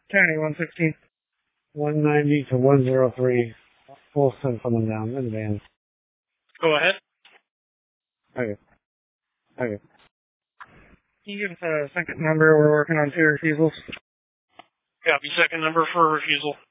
County 116. 190 to 103. We'll send someone down in the van. Go ahead. Okay. Can you give us a second number? We're working on 2 refusals. Copy. Second number for refusal.